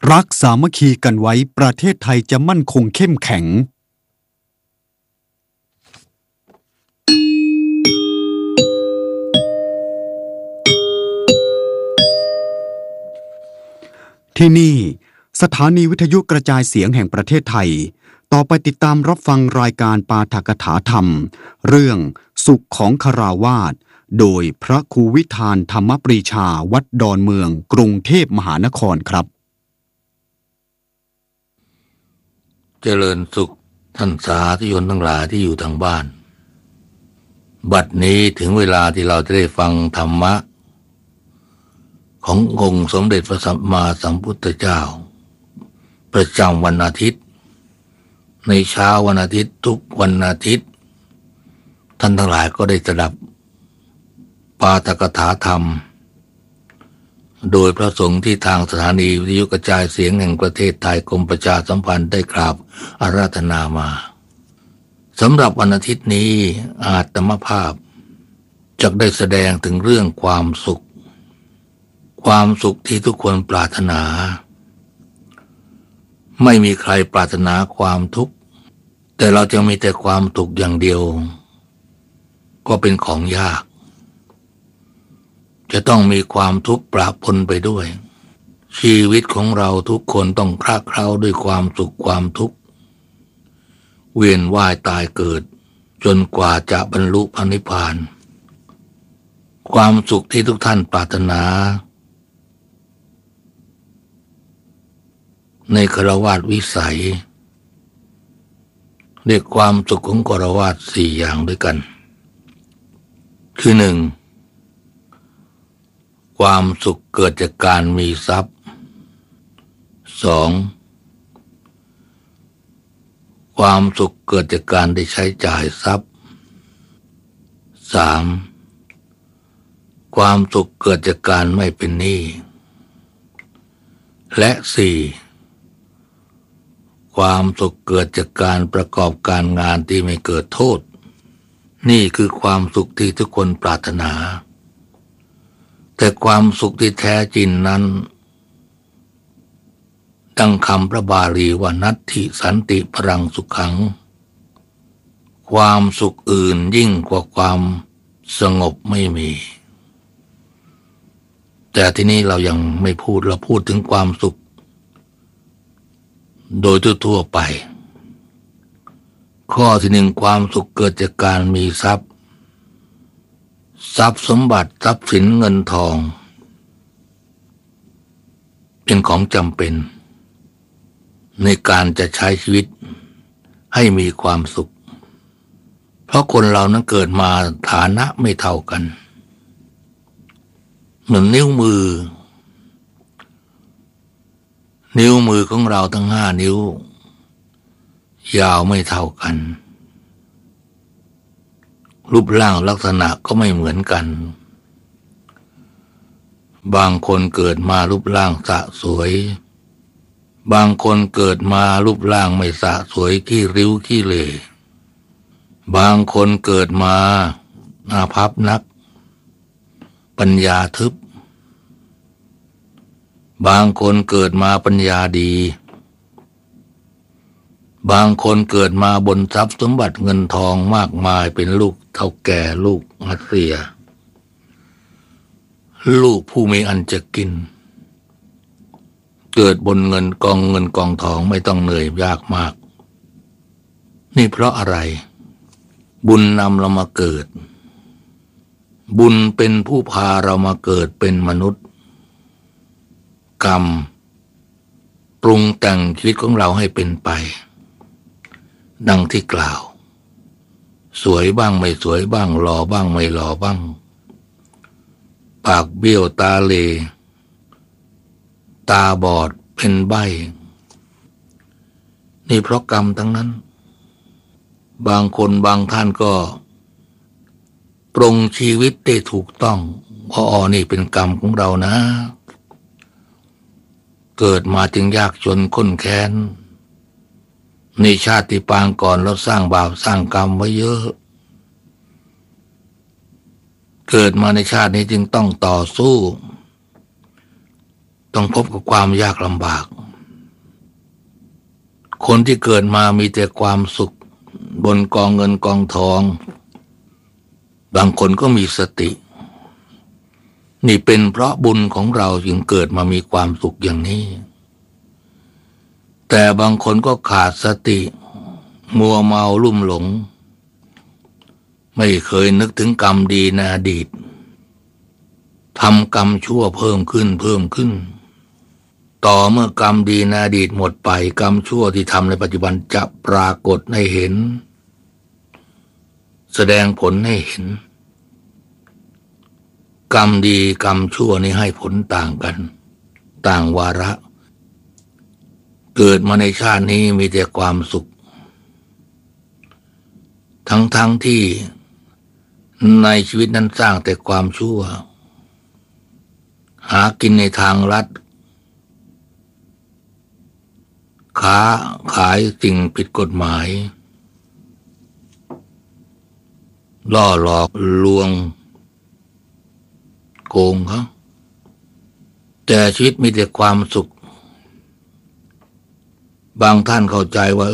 รักสามัคคีกันไว้ประเทศไทยจะมั่นคงเข้มแข็งที่นี่สถานีวิทยุกระจายเสียงแห่งประเทศไทยต่อไปติดตามรับฟังรายการปาฐกถาธรรมเรื่องสุขของคฤหัสถ์โดยพระครูวิธานธรรมปรีชาวัดดอนเมืองกรุงเทพมหานครครับเจริญสุขท่านสาธุชนทั้งหลายที่อยู่ทางบ้านบัดนี้ถึงเวลาที่เราจะได้ฟังธรรมะขององค์สมเด็จพระสัมมาสัมพุทธเจ้าประจำวันอาทิตย์ในเช้าวันอาทิตย์ทุกวันอาทิตย์ท่านทั้งหลายก็ได้สดับปาฐกถาธรรมโดยพระสงฆ์ที่ทางสถานีวิทยุกระจายเสียงแห่งประเทศไทยกรมประชาสัมพันธ์ได้กราบอาราธนามาสำหรับวันอาทิตย์นี้อาตมภาพจะได้แสดงถึงเรื่องความสุขที่ทุกคนปรารถนาไม่มีใครปรารถนาความทุกข์แต่เราจะมีแต่ความทุกข์อย่างเดียวก็เป็นของยากจะต้องมีความทุกข์ปะปนไปด้วยชีวิตของเราทุกคนต้องคลาเคล้าด้วยความสุขความทุกข์เวียนว่ายตายเกิดจนกว่าจะบรรลุพระนิพพานความสุขที่ทุกท่านปรารถนาในฆราวาสวิสัยเรียกความสุขของฆราวาส4อย่างด้วยกันคือ 1. ความสุขเกิดจากการมีทรัพย์ 2. ความสุขเกิดจากการได้ใช้จ่ายทรัพย์ 3. ความสุขเกิดจากการไม่เป็นหนี้และ 4. ความสุขเกิดจากการประกอบการงานที่ไม่เกิดโทษนี่คือความสุขที่ทุกคนปรารถนาแต่ความสุขที่แท้จริงนั้นดังคำพระบาลีว่านัตถิสันติพรังสุขังความสุขอื่นยิ่งกว่าความสงบไม่มีแต่ที่นี้เรายังไม่พูดเราพูดถึงความสุขโดยทั่วไปข้อที่ 1ความสุขเกิดจากการมีทรัพย์สมบัติทรัพย์สินเงินทองเป็นของจำเป็นในการจะใช้ชีวิตให้มีความสุขเพราะคนเรานั้นเกิดมาฐานะไม่เท่ากันเหมือนนิ้วมือของเราทั้ง5 นิ้วยาวไม่เท่ากันรูปร่างลักษณะก็ไม่เหมือนกันบางคนเกิดมารูปร่างสะสวยบางคนเกิดมารูปร่างไม่สะสวยขี้ริ้วขี้เหร่บางคนเกิดมาอาภัพนักปัญญาทึบบางคนเกิดมาปัญญาดีบางคนเกิดมาบนทรัพย์สมบัติเงินทองมากมายเป็นลูกเฒ่าแก่ลูกฮัตเสียลูกผู้มีอันจะกินเกิดบนเงินกองทองไม่ต้องเหนื่อยยากมากนี่เพราะอะไรบุญนำเรามาเกิดบุญเป็นผู้พาเรามาเกิดเป็นมนุษย์กรรมปรุงแต่งชีวิตของเราให้เป็นไปดังที่กล่าวสวยบ้างไม่สวยบ้างหล่อบ้างไม่หล่อบ้างปากเบี้ยวตาเหล่ตาบอดเป็นใบ้นี่เพราะกรรมทั้งนั้นบางคนบางท่านก็ปรุงชีวิตได้ถูกต้องนี่เป็นกรรมของเรานะเกิดมาจึงยากจนข้นแค้นในชาติปางก่อนเราสร้างบาปสร้างกรรมไว้เยอะเกิดมาในชาตินี้จึงต้องต่อสู้ต้องพบกับความยากลำบากคนที่เกิดมามีแต่ความสุขบนกองเงินกองทองบางคนก็มีสตินี่เป็นเพราะบุญของเราจึงเกิดมามีความสุขอย่างนี้แต่บางคนก็ขาดสติมัวเมาลุ่มหลงไม่เคยนึกถึงกรรมดีในอดีตทำกรรมชั่วเพิ่มขึ้นต่อเมื่อกรรมดีในอดีตหมดไปกรรมชั่วที่ทำในปัจจุบันจะปรากฏให้เห็นแสดงผลให้เห็นกรรมดีกรรมชั่วนี้ให้ผลต่างกันต่างวาระเกิดมาในชาตินี้มีแต่ความสุขทั้งที่ในชีวิตนั้นสร้างแต่ความชั่วหากินในทางลัดค้าขายสิ่งผิดกฎหมายล่อหลอกลวงโกงเขาแต่ชีวิตมีแต่ความสุขบางท่านเข้าใจว่า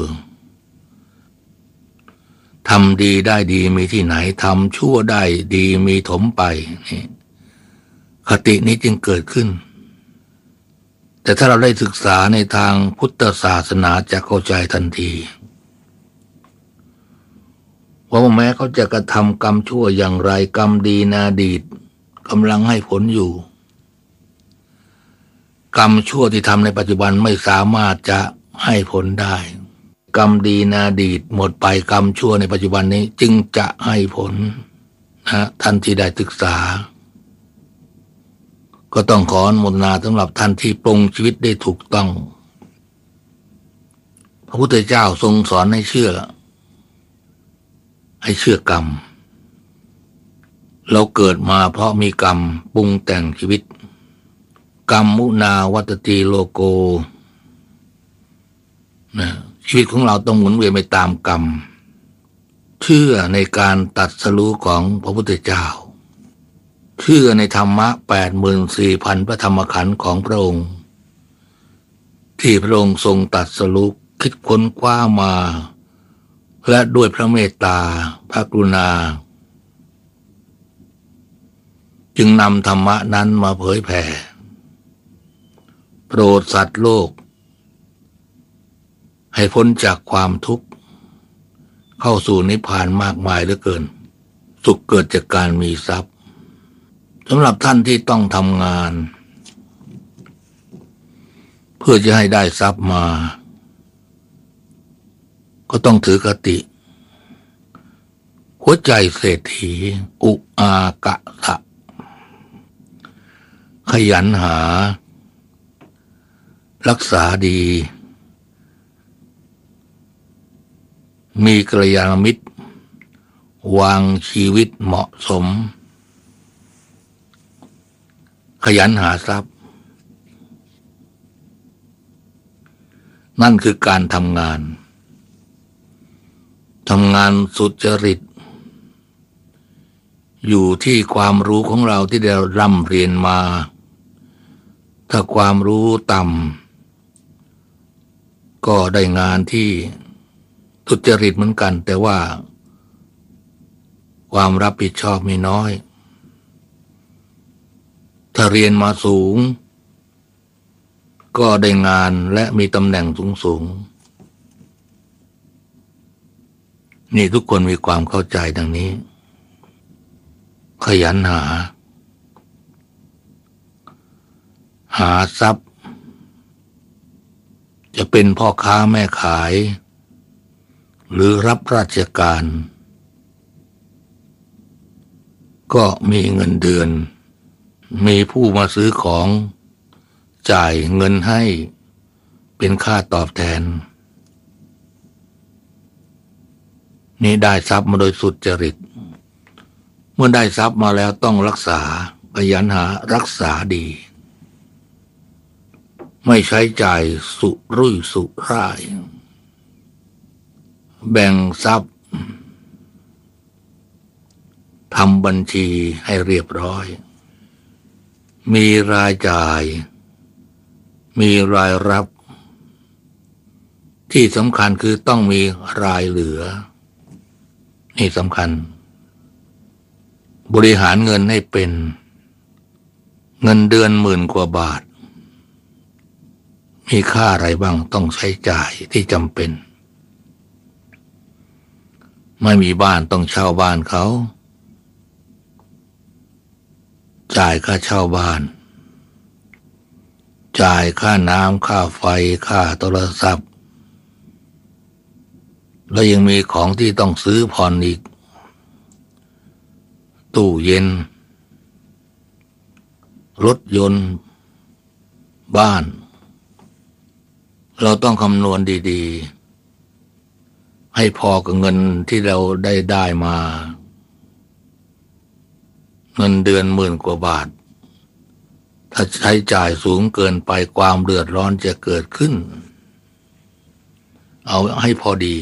ทำดีได้ดีมีที่ไหนทำชั่วได้ดีมีถมไปนี่คตินี้จึงเกิดขึ้นแต่ถ้าเราได้ศึกษาในทางพุทธศาสนาจะเข้าใจทันทีว่าแม้เขาจะกระทำกรรมชั่วอย่างไรกรรมดีในอดีตกำลังให้ผลอยู่กรรมชั่วที่ทำในปัจจุบันไม่สามารถจะให้ผลได้กรรมดีในอดีตหมดไปกรรมชั่วในปัจจุบันนี้จึงจะให้ผลนะท่านที่ได้ศึกษาก็ต้องขออนุโมทนาสำหรับท่านที่ปรุงชีวิตได้ถูกต้องพระพุทธเจ้าทรงสอนให้เชื่อกรรมเราเกิดมาเพราะมีกรรมปรุงแต่งชีวิตกรรมมุนาวัตติโลโกนะชีวิตของเราต้องหมุนเวียนไปตามกรรมเชื่อในการตรัสรู้ของพระพุทธเจ้าเชื่อในธรรมะ 84,000 พระธรรมขันธ์ของพระองค์ที่พระองค์ทรงตรัสรู้คิดค้นคว้ามาและด้วยพระเมตตาพระกรุณาจึงนำธรรมะนั้นมาเผยแผ่โปรดสัตว์โลกให้พ้นจากความทุกข์เข้าสู่นิพพานมากมายเหลือเกินสุขเกิดจากการมีทรัพย์สำหรับท่านที่ต้องทำงานเพื่อจะให้ได้ทรัพย์มาก็ต้องถือคติหัวใจเศรษฐีอุอากะทะขยันหารักษาดีมีกัลยาณมิตรวางชีวิตเหมาะสมขยันหาทรัพย์นั่นคือการทำงานสุจริตอยู่ที่ความรู้ของเราที่ได้ร่ำเรียนมาถ้าความรู้ต่ำก็ได้งานที่สุจริตเหมือนกันแต่ว่าความรับผิดชอบมีน้อยถ้าเรียนมาสูงก็ได้งานและมีตำแหน่งสูงนี่ทุกคนมีความเข้าใจดังนี้ขยันหาทรัพย์จะเป็นพ่อค้าแม่ขายหรือรับราชการก็มีเงินเดือนมีผู้มาซื้อของจ่ายเงินให้เป็นค่าตอบแทนนี่ได้ทรัพย์มาโดยสุจริตเมื่อได้ทรัพย์มาแล้วต้องรักษาขยันหารักษาดีไม่ใช้จ่ายสุรุ่ยสุร่ายแบ่งทรัพย์ทำบัญชีให้เรียบร้อยมีรายจ่ายมีรายรับที่สำคัญคือต้องมีรายเหลือนี่สำคัญบริหารเงินให้เป็นเงินเดือน10,000 กว่าบาทมีค่าอะไรบ้างต้องใช้จ่ายที่จำเป็นไม่มีบ้านต้องเช่าบ้านเขาจ่ายค่าเช่าบ้านจ่ายค่าน้ำค่าไฟค่าโทรศัพท์แล้วยังมีของที่ต้องซื้อผ่อนอีกตู้เย็นรถยนต์บ้านเราต้องคำนวณดีๆให้พอกับเงินที่เราได้มาเงินเดือน10,000 กว่าบาทถ้าใช้จ่ายสูงเกินไปความเดือดร้อนจะเกิดขึ้นเอาให้พอดี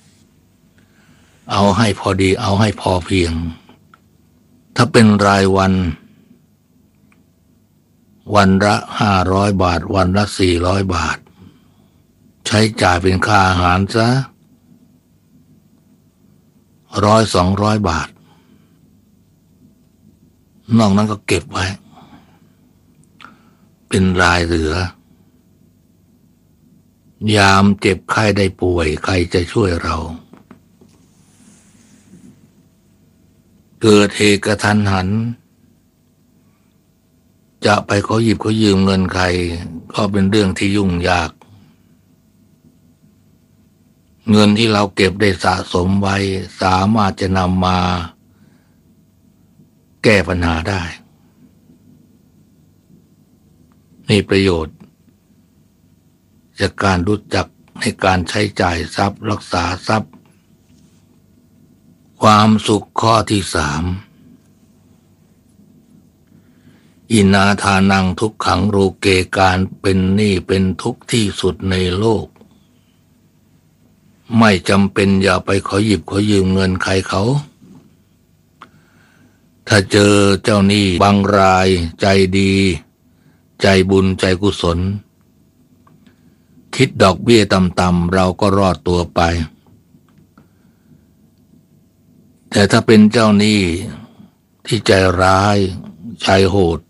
เอาให้พอดีเอาให้พอเพียงถ้าเป็นรายวันวันละ500 บาทวันละ400 บาทใช้จ่ายเป็นค่าอาหารซะ100-200 บาทนอกนั้นก็เก็บไว้เป็นรายเหลือยามเจ็บไข้ได้ป่วยใครจะช่วยเราเกิดเหตุกระทันหันจะไปขอหยิบขอยืมเงินใครก็เป็นเรื่องที่ยุ่งยากเงินที่เราเก็บได้สะสมไว้สามารถจะนำมาแก้ปัญหาได้นี่ประโยชน์จากการรู้จักในการใช้จ่ายทรัพย์รักษาทรัพย์ความสุขข้อที่3อินาทานังทุกขังโรเกการเป็นหนี้เป็นทุกข์ที่สุดในโลกไม่จำเป็นอย่าไปขอหยิบขอยืมเงินใครเขาถ้าเจอเจ้าหนี้บางรายใจดีใจบุญใจกุศลคิดดอกเบี้ยต่ำๆเราก็รอดตัวไปแต่ถ้าเป็นเจ้าหนี้ที่ใจร้ายใจโหด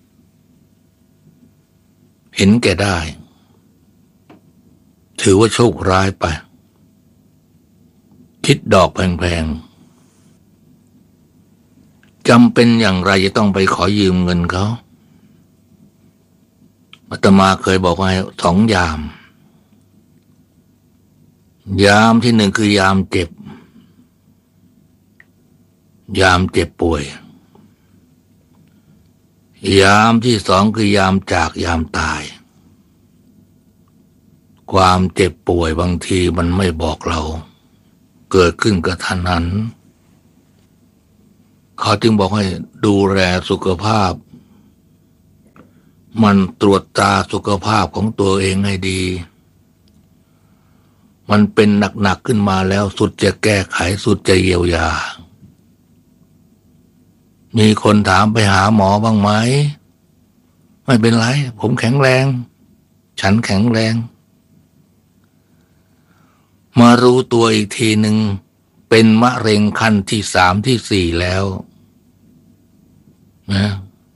เห็นแก่ได้ถือว่าโชคร้ายไปคิดดอกแพงๆจำเป็นอย่างไรจะต้องไปขอยืมเงินเขาอาตมาเคยบอกว่า2 ยามที่ 1คือยามเจ็บป่วยยามที่ 2คือยามจากยามตายความเจ็บป่วยบางทีมันไม่บอกเราเกิดขึ้นกระทันหันเขาจึงบอกให้ดูแลสุขภาพมันตรวจตราสุขภาพของตัวเองให้ดีมันเป็นหนักๆขึ้นมาแล้วสุดจะแก้ไขสุดจะเยียวยามีคนถามไปหาหมอบ้างไหมไม่เป็นไรผมแข็งแรงฉันแข็งแรงมารู้ตัวอีกทีหนึ่งเป็นมะเร็งขั้นที่3ที่4แล้วนะ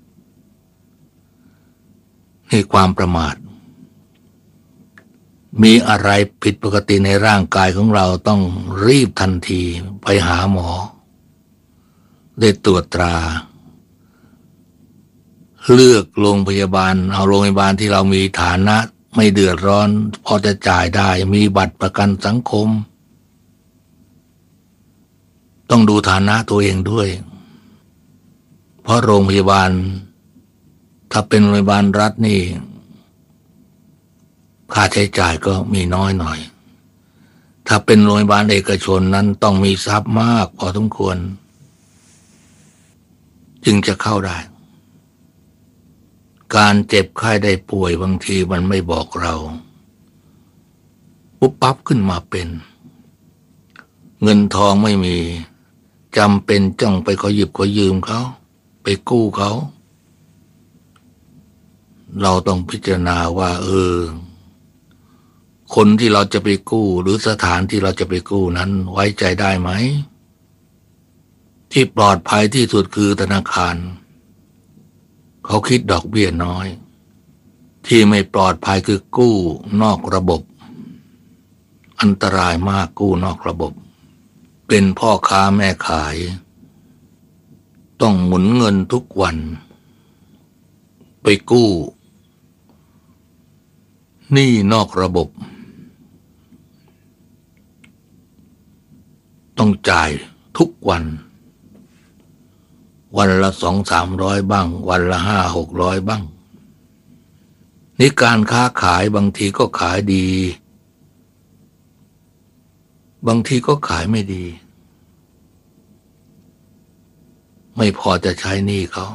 นี่ความประมาทมีอะไรผิดปกติในร่างกายของเราต้องรีบทันทีไปหาหมอได้ตรวจตราเลือกโรงพยาบาลเอาโรงพยาบาลที่เรามีฐานะไม่เดือดร้อนพอจะจ่ายได้มีบัตรประกันสังคมต้องดูฐานะตัวเองด้วยเพราะโรงพยาบาลถ้าเป็นโรงพยาบาลรัฐนี่ค่าใช้จ่ายก็มีน้อยหน่อยถ้าเป็นโรงพยาบาลเอกชนนั้นต้องมีทรัพย์มากพอสมควรจึงจะเข้าได้การเจ็บไข้ได้ป่วยบางทีมันไม่บอกเราปุ๊บปั๊บขึ้นมาเป็นเงินทองไม่มีจำเป็นจ้องไปขอหยิบขอยืมเขาไปกู้เขาเราต้องพิจารณาว่าคนที่เราจะไปกู้หรือสถานที่เราจะไปกู้นั้นไว้ใจได้ไหมที่ปลอดภัยที่สุดคือธนาคารเขาคิดดอกเบี้ยน้อยที่ไม่ปลอดภัยคือกู้นอกระบบอันตรายมากกู้นอกระบบเป็นพ่อค้าแม่ขายต้องหมุนเงินทุกวันไปกู้หนี้นอกระบบต้องจ่ายทุกวันวันละ200-300บ้างวันละ500-600บ้างนี่การค้าขายบางทีก็ขายดีบางทีก็ขายไม่ดีไม่พอจะใช้หนี้เขา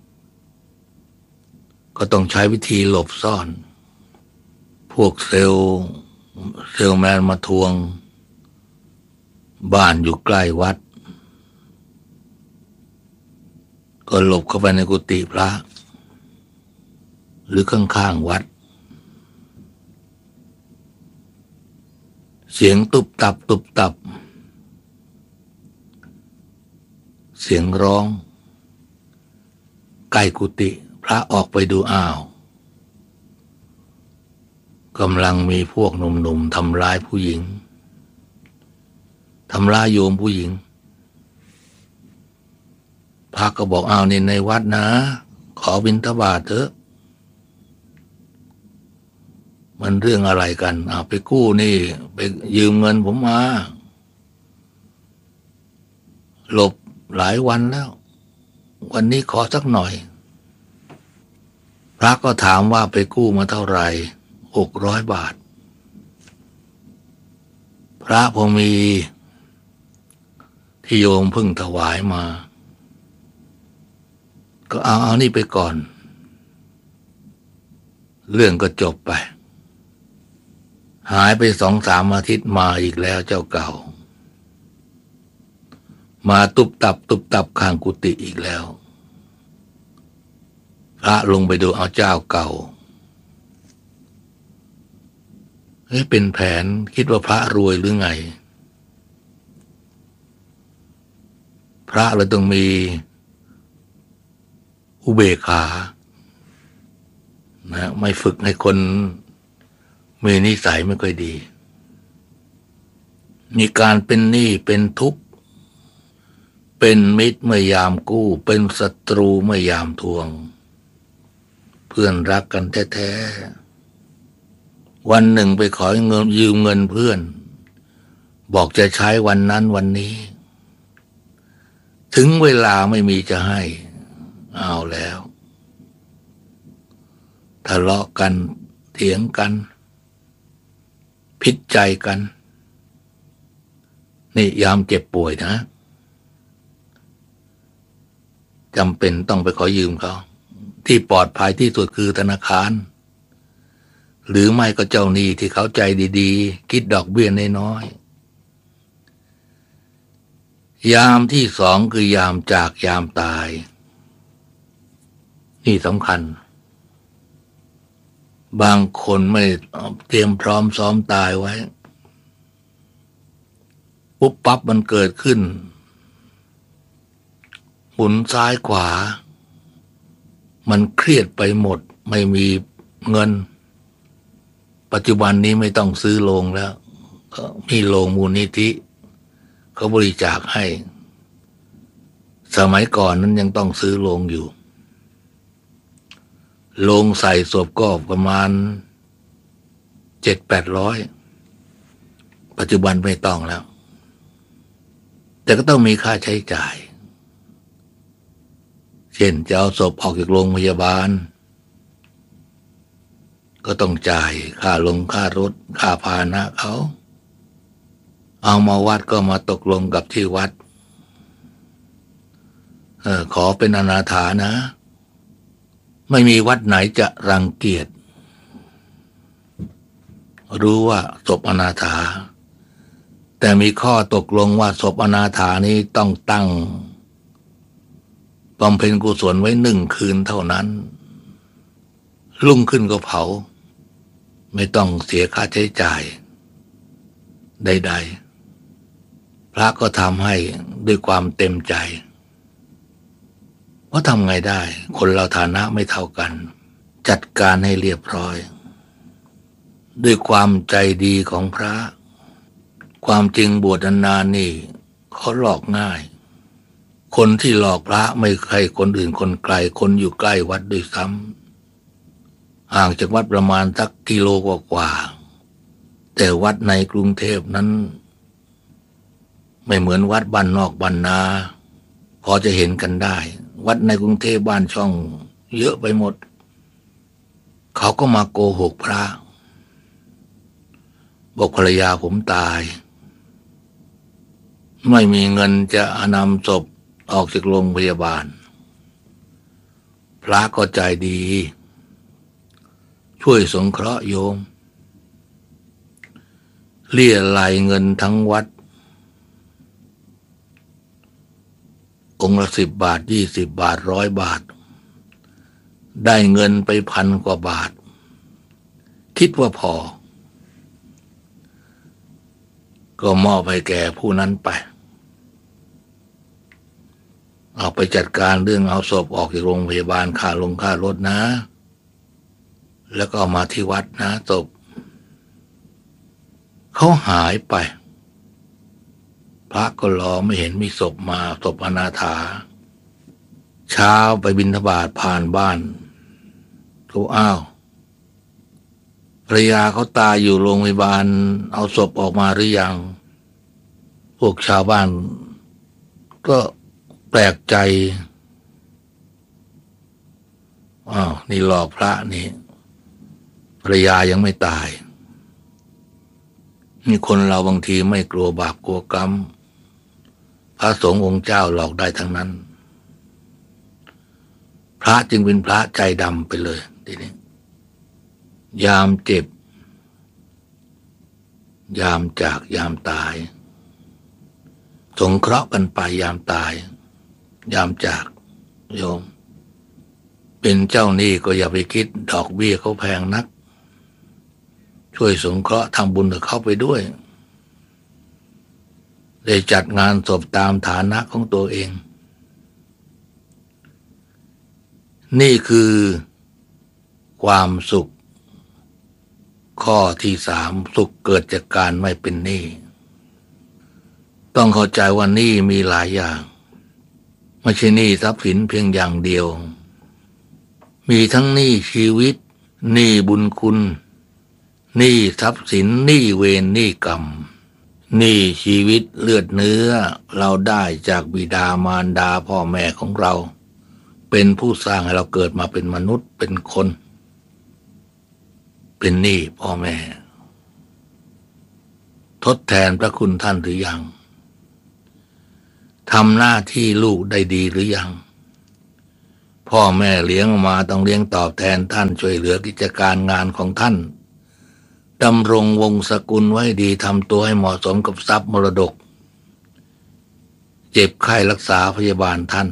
ก็ต้องใช้วิธีหลบซ่อนพวกเซลแมนมาทวงบ้านอยู่ใกล้วัดก็หลบเข้าไปในกุฏิพระหรือข้างๆวัดเสียงตุบตับตุบตับเสียงร้องใกล้กุฏิพระออกไปดูอ้าวกำลังมีพวกหนุ่มๆทำร้ายผู้หญิงทำร้ายโยมผู้หญิงพระก็บอกอ้าวนี่ในวัดนะขอบิณฑบาตเถอะมันเรื่องอะไรกันไปกู้นี่ไปยืมเงินผมมาหลบหลายวันแล้ววันนี้ขอสักหน่อยพระก็ถามว่าไปกู้มาเท่าไหร่600 บาทพระพอมีที่โยมเพิ่งถวายมาก็เอานี่ไปก่อนเรื่องก็จบไปหายไป2-3 อาทิตย์มาอีกแล้วเจ้าเก่ามาตุบตับข้างกุฏิอีกแล้วพระลงไปดูเอาเจ้าเก่าเป็นแผนคิดว่าพระรวยหรือไงพระเราต้องมีอุเบกขานะไม่ฝึกให้คนมีนิสัยไม่ค่อยดีมีการเป็นหนี้เป็นทุกข์เป็นมิตรเมื่อยามกู้เป็นศัตรูเมื่อยามทวงเพื่อนรักกันแท้ๆวันหนึ่งไปขอเงินยืมเงินเพื่อนบอกจะใช้วันนั้นวันนี้ถึงเวลาไม่มีจะให้เอาแล้วทะเลาะกันเถียงกันผิดใจกันนี่ยามเจ็บป่วยนะจำเป็นต้องไปขอยืมเขาที่ปลอดภัยที่สุดคือธนาคารหรือไม่ก็เจ้าหนี้ที่เขาใจดีๆคิดดอกเบี้ยน้อยๆยามที่2คือยามจากยามตายนี่สำคัญบางคนไม่เตรียมพร้อมซ้อมตายไว้ปุ๊บปั๊บมันเกิดขึ้นหมุนซ้ายขวามันเครียดไปหมดไม่มีเงินปัจจุบันนี้ไม่ต้องซื้อโรงแล้วก็มีโรงมูลนิธิเขาบริจาคให้สมัยก่อนนั้นยังต้องซื้อโรงอยู่โรงใส่ศพก็ประมาณ700-800ปัจจุบันไม่ต้องแล้วแต่ก็ต้องมีค่าใช้จ่ายเช่นจะเอาศพออกจากโรงพยาบาลก็ต้องจ่ายค่ารถค่าพาหนะเขาเอามาวัดก็มาตกลงกับที่วัดขอเป็นอนาถานะไม่มีวัดไหนจะรังเกียจรู้ว่าศพอนาถาแต่มีข้อตกลงว่าศพอนาถานี้ต้องตั้งบำเพ็ญกุศลไว้1 คืนเท่านั้นรุ่งขึ้นก็เผาไม่ต้องเสียค่าใช้จ่ายใดๆพระก็ทำให้ด้วยความเต็มใจเพราะทำไงได้คนเราฐานะไม่เท่ากันจัดการให้เรียบร้อยด้วยความใจดีของพระความจริงบวชนานๆนี่เขาหลอกง่ายคนที่หลอกพระไม่ใช่คนอื่นคนไกลคนอยู่ใกล้วัดด้วยซ้ำห่างจากวัดประมาณสักกิโลกว่าแต่วัดในกรุงเทพนั้นไม่เหมือนวัดบ้านนอกบ้านนาพอจะเห็นกันได้วัดในกรุงเทพบ้านช่องเยอะไปหมดเขาก็มาโกหกพระบอกภรรยาผมตายไม่มีเงินจะนำศพออกจากโรงพยาบาลพระก็ใจดีช่วยสงเคราะห์โยมเรี่ยไล่เงินทั้งวัดองค์ละ10 บาท20 บาท100 บาทได้เงินไป1,000 กว่าบาทคิดว่าพอก็มอบให้แก่ผู้นั้นไปเอาไปจัดการเรื่องเอาศพออกจากโรงพยาบาลค่ารถนะแล้วก็เอามาที่วัดนะศพเขาหายไปพระก็รอไม่เห็นมีศพมาศพอนาถาเช้าไปบิณฑบาตผ่านบ้านเขาอ้าวภรรยาเขาตายอยู่โรงพยาบาลเอาศพออกมาหรือยังพวกชาวบ้านก็แปลกใจอ้าวนี่หลอกพระนี่ภรรยายังไม่ตายนี่คนเราบางทีไม่กลัวบาปกลัวกรรมพระสงฆ์องค์เจ้าหลอกได้ทั้งนั้นพระจึงเป็นพระใจดำไปเลยทีนี้ยามเจ็บยามจากยามตายสงเคราะห์กันไปยามตายยามจากโยมเป็นเจ้าหนี้ก็อย่าไปคิดดอกเบี้ยเขาแพงนักช่วยสงเคราะห์ทำบุญกับเขาไปด้วยได้จัดงานศพตามฐานะของตัวเองนี่คือความสุขข้อที่3สุขเกิดจากการไม่เป็นหนี้ต้องเข้าใจว่าหนี้มีหลายอย่างไม่ใช่หนี้ทรัพย์สินเพียงอย่างเดียวมีทั้งหนี้ชีวิตหนี้บุญคุณหนี้ทรัพย์สินหนี้เวรหนี้กรรมหนี้ชีวิตเลือดเนื้อเราได้จากบิดามารดาพ่อแม่ของเราเป็นผู้สร้างให้เราเกิดมาเป็นมนุษย์เป็นคนเป็นหนี้พ่อแม่ทดแทนพระคุณท่านหรือยังทำหน้าที่ลูกได้ดีหรือยังพ่อแม่เลี้ยงมาต้องเลี้ยงตอบแทนท่านช่วยเหลือกิจการงานของท่านดำรงวงศกุลไว้ดีทำตัวให้เหมาะสมกับทรัพย์มรดกเจ็บไข้รักษาพยาบาลท่าน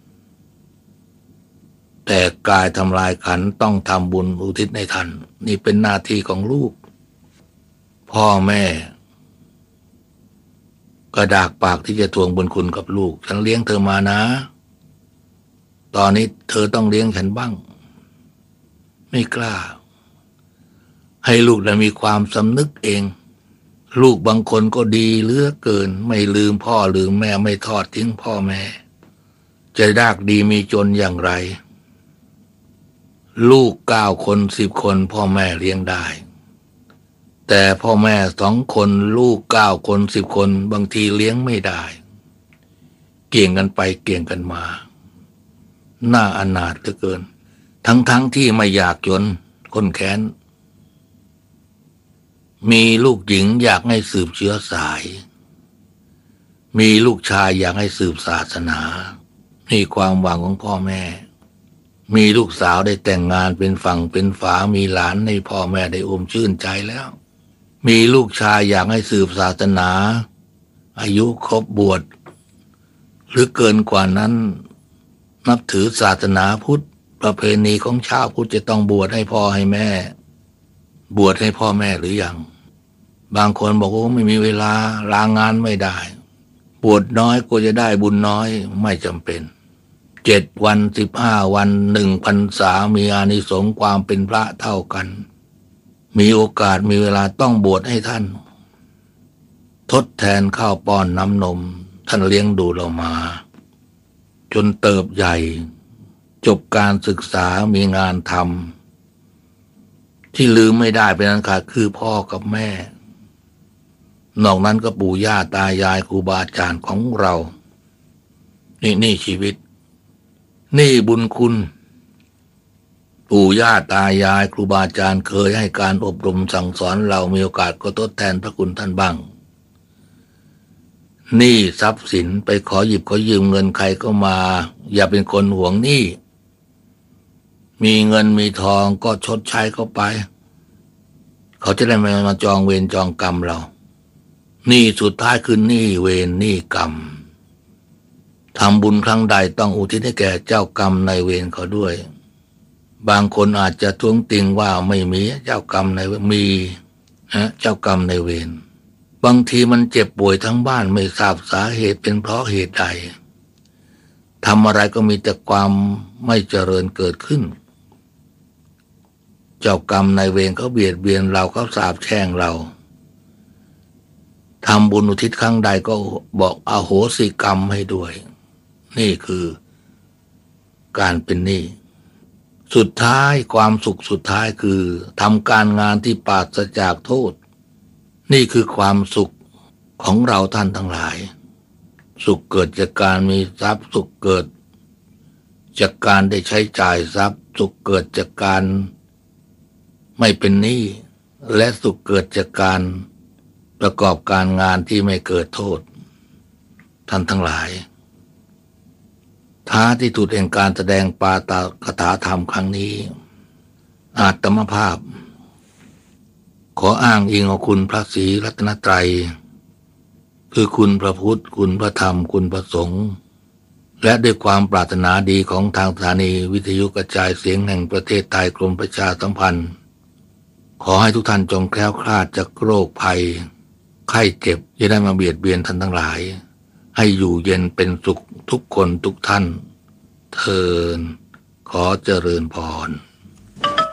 แต่กายทำลายขันต้องทำบุญอุทิศให้ท่านนี่เป็นหน้าที่ของลูกพ่อแม่กระดากปากที่จะทวงบุญคุณกับลูกฉันเลี้ยงเธอมานะตอนนี้เธอต้องเลี้ยงฉันบ้างไม่กล้าให้ลูกได้มีความสำนึกเองลูกบางคนก็ดีเหลือเกินไม่ลืมพ่อลืมแม่ไม่ทอดทิ้งพ่อแม่จะยากดีมีจนอย่างไรลูก9 คน10 คนพ่อแม่เลี้ยงได้แต่พ่อแม่2 คนลูก9 คน10 คนบางทีเลี้ยงไม่ได้เกี่ยงกันไปเกี่ยงกันมาน่าอนาถเหลือเกินทั้งที่ไม่อยากจนคนแค้นมีลูกหญิงอยากให้สืบเชื้อสายมีลูกชายอยากให้สืบศาสนานี่ความหวังของพ่อแม่มีลูกสาวได้แต่งงานเป็นฝั่งเป็นฝามีหลานในพ่อแม่ได้อมชื่นใจแล้วมีลูกชายอยากให้สืบศาสนาอายุครบบวชหรือเกินกว่านั้นนับถือศาสนาพุทธประเพณีของชาวพุทธจะต้องบวชให้พ่อให้แม่บวชให้พ่อแม่หรือยังบางคนบอกว่าไม่มีเวลาลางานไม่ได้บวชน้อยก็จะได้บุญน้อยไม่จำเป็น7 วัน15 วัน1 พรรษามีอานิสงส์ความเป็นพระเท่ากันมีโอกาสมีเวลาต้องบวชให้ท่านทดแทนข้าวป้อนน้ำนมท่านเลี้ยงดูเรามาจนเติบใหญ่จบการศึกษามีงานทำที่ลืมไม่ได้เป็นอันขาดคือพ่อกับแม่นอกนั้นก็ปู่ย่าตายายครูบาอาจารย์ของเรานี่ชีวิตนี่บุญคุณปู่ย่าตายายครูบาอาจารย์เคยให้การอบรมสั่งสอนเรามีโอกาสก็ทดแทนพระคุณท่านบ้างหนี้ทรัพย์สินไปขอหยิบขอยืมเงินใครก็มาอย่าเป็นคนหวงหนี้มีเงินมีทองก็ชดใช้เข้าไปเขาจะได้ไม่มาจองเวรจองกรรมเราหนี้สุดท้ายคือหนี้เวรหนี้กรรมทำบุญครั้งใดต้องอุทิศให้แก่เจ้ากรรมนายเวรเขาด้วยบางคนอาจจะท้วงติงว่าไม่มีเจ้ากรรมนายเวรมีเจ้ากรรมนายเวรบางทีมันเจ็บป่วยทั้งบ้านไม่ทราบสาเหตุเป็นเพราะเหตุใดทำอะไรก็มีแต่ความไม่เจริญเกิดขึ้นเจ้ากรรมนายเวรเขาเบียดเบียนเราเขาสาปแช่งเราทำบุญอุทิศครั้งใดก็บอกอโหสิกรรมให้ด้วยนี่คือการเป็นหนี้สุดท้ายความสุขสุดท้ายคือทำการงานที่ปราศจากโทษนี่คือความสุขของเราท่านทั้งหลายสุขเกิดจากการมีทรัพย์สุขเกิดจากการได้ใช้จ่ายทรัพย์สุขเกิดจากการไม่เป็นหนี้และสุขเกิดจากการประกอบการงานที่ไม่เกิดโทษท่านทั้งหลายท้าที่สุดแห่งการแสดงปาฐกถาธรรมครั้งนี้อาตมภาพขออ้างอิงเอาคุณพระศรีรัตนตรัยคือคุณพระพุทธคุณพระธรรมคุณพระสงฆ์และด้วยความปรารถนาดีของทางสถานีวิทยุกระจายเสียงแห่งประเทศไทยกรมประชาสัมพันธ์ขอให้ทุกท่านจงแคล้วคลาดจากโรคภัยไข้เจ็บอย่าได้มาเบียดเบียนท่านทั้งหลายให้อยู่เย็นเป็นสุขทุกคนทุกท่านเทอญขอเจริญพร